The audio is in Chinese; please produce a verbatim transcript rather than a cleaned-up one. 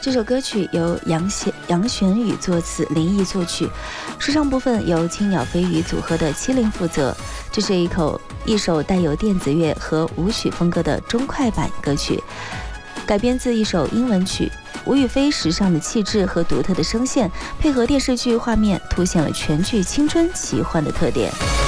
这首歌曲由杨弦杨玄宇作词，林毅作曲，说唱部分由青鸟飞鱼组合的麒麟负责。这是一口一首带有电子乐和舞曲风格的中快板歌曲，改编自一首英文曲。吴雨霏时尚的气质和独特的声线，配合电视剧画面，凸显了全剧青春奇幻的特点。